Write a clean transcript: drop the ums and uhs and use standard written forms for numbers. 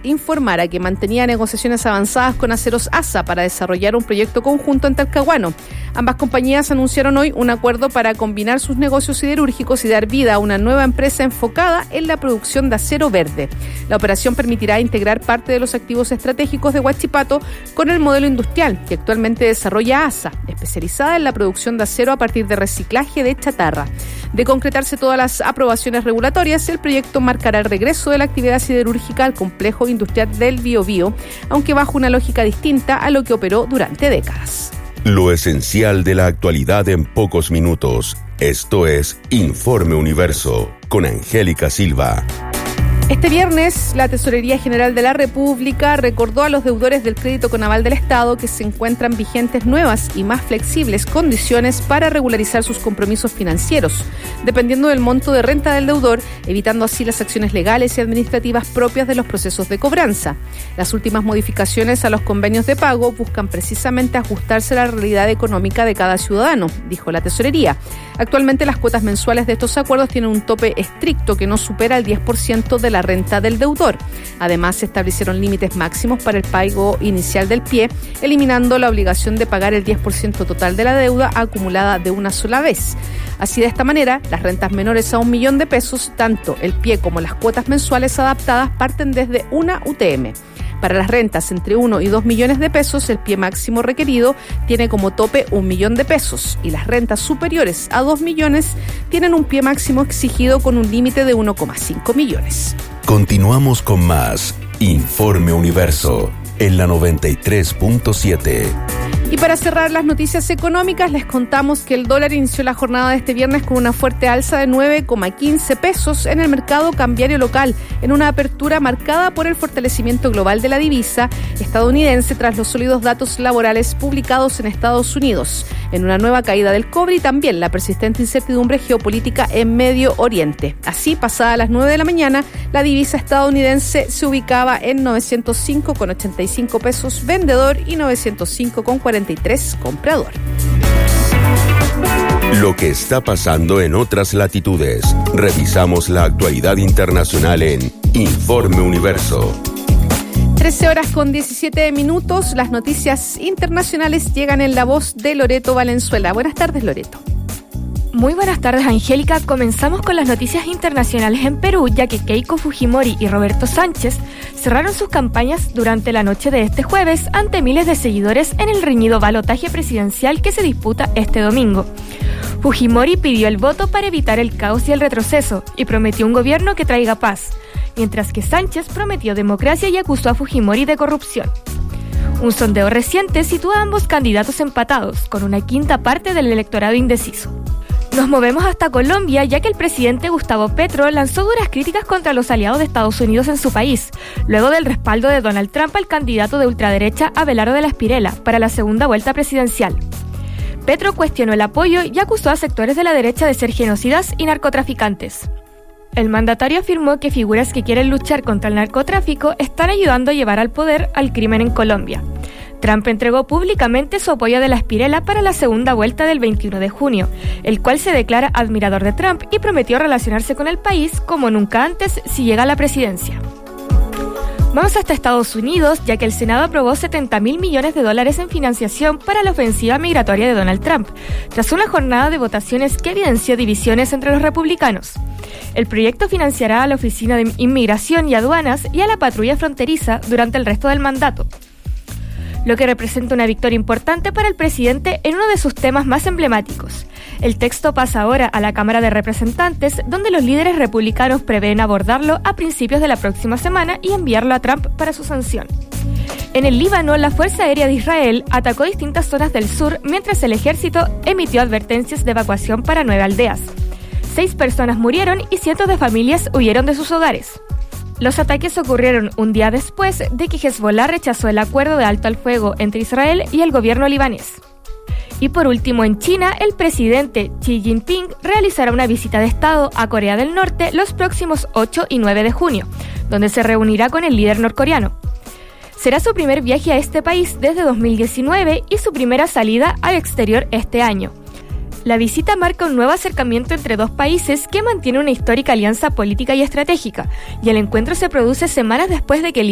informara que mantenía negociaciones avanzadas con Aceros ASA para desarrollar un proyecto conjunto en Talcahuano. Ambas compañías anunciaron hoy un acuerdo para combinar sus negocios siderúrgicos y dar vida a una nueva empresa enfocada en la producción de acero verde. La operación permitirá integrar parte de los activos estratégicos de Huachipato con el modelo industrial que actualmente desarrolla ASA, especializada en la producción de acero a partir de reciclaje de chatarra. De concretarse todas las aprobaciones regulatorias, el proyecto marcará el regreso de la actividad siderúrgica al complejo industrial del Biobío, aunque bajo una lógica distinta a lo que operó durante décadas. Lo esencial de la actualidad en pocos minutos. Esto es Informe Universo, con Angélica Silva. Este viernes, la Tesorería General de la República recordó a los deudores del crédito con aval del Estado que se encuentran vigentes nuevas y más flexibles condiciones para regularizar sus compromisos financieros, dependiendo del monto de renta del deudor, evitando así las acciones legales y administrativas propias de los procesos de cobranza. Las últimas modificaciones a los convenios de pago buscan precisamente ajustarse a la realidad económica de cada ciudadano, dijo la Tesorería. Actualmente las cuotas mensuales de estos acuerdos tienen un tope estricto que no supera el 10% de la renta del deudor. Además, se establecieron límites máximos para el pago inicial del pie, eliminando la obligación de pagar el 10% total de la deuda acumulada de una sola vez. Así, de esta manera, las rentas menores a 1 millón de pesos, tanto el pie como las cuotas mensuales adaptadas, parten desde una UTM. Para las rentas entre 1 y 2 millones de pesos, el pie máximo requerido tiene como tope 1 millón de pesos y las rentas superiores a 2 millones tienen un pie máximo exigido con un límite de 1,5 millones. Continuamos con más Informe Universo en la 93.7. Y para cerrar las noticias económicas, les contamos que el dólar inició la jornada de este viernes con una fuerte alza de 9,15 pesos en el mercado cambiario local, en una apertura marcada por el fortalecimiento global de la divisa estadounidense tras los sólidos datos laborales publicados en Estados Unidos, en una nueva caída del cobre y también la persistente incertidumbre geopolítica en Medio Oriente. Así, pasada las 9 de la mañana, la divisa estadounidense se ubicaba en 905,85 pesos vendedor y 905,43 comprador. Lo que está pasando en otras latitudes. Revisamos la actualidad internacional en Informe Universo. 13:17. Las noticias internacionales llegan en la voz de Loreto Valenzuela. Buenas tardes, Loreto. Muy buenas tardes, Angélica. Comenzamos con las noticias internacionales en Perú, ya que Keiko Fujimori y Roberto Sánchez cerraron sus campañas durante la noche de este jueves ante miles de seguidores en el reñido balotaje presidencial que se disputa este domingo. Fujimori pidió el voto para evitar el caos y el retroceso y prometió un gobierno que traiga paz, mientras que Sánchez prometió democracia y acusó a Fujimori de corrupción. Un sondeo reciente sitúa a ambos candidatos empatados, con una quinta parte del electorado indeciso. Nos movemos hasta Colombia, ya que el presidente Gustavo Petro lanzó duras críticas contra los aliados de Estados Unidos en su país, luego del respaldo de Donald Trump al candidato de ultraderecha Abelardo de la Espriella para la segunda vuelta presidencial. Petro cuestionó el apoyo y acusó a sectores de la derecha de ser genocidas y narcotraficantes. El mandatario afirmó que figuras que quieren luchar contra el narcotráfico están ayudando a llevar al poder al crimen en Colombia. Trump entregó públicamente su apoyo de la Espriella para la segunda vuelta del 21 de junio, el cual se declara admirador de Trump y prometió relacionarse con el país como nunca antes si llega a la presidencia. Vamos hasta Estados Unidos, ya que el Senado aprobó $70.000 millones en financiación para la ofensiva migratoria de Donald Trump, tras una jornada de votaciones que evidenció divisiones entre los republicanos. El proyecto financiará a la Oficina de Inmigración y Aduanas y a la patrulla fronteriza durante el resto del mandato, lo que representa una victoria importante para el presidente en uno de sus temas más emblemáticos. El texto pasa ahora a la Cámara de Representantes, donde los líderes republicanos prevén abordarlo a principios de la próxima semana y enviarlo a Trump para su sanción. En el Líbano, la Fuerza Aérea de Israel atacó distintas zonas del sur, mientras el ejército emitió advertencias de evacuación para 9 aldeas. 6 personas murieron y cientos de familias huyeron de sus hogares. Los ataques ocurrieron un día después de que Hezbollah rechazó el acuerdo de alto al fuego entre Israel y el gobierno libanés. Y por último, en China, el presidente Xi Jinping realizará una visita de Estado a Corea del Norte los próximos 8 y 9 de junio, donde se reunirá con el líder norcoreano. Será su primer viaje a este país desde 2019 y su primera salida al exterior este año. La visita marca un nuevo acercamiento entre dos países que mantienen una histórica alianza política y estratégica, y el encuentro se produce semanas después de que el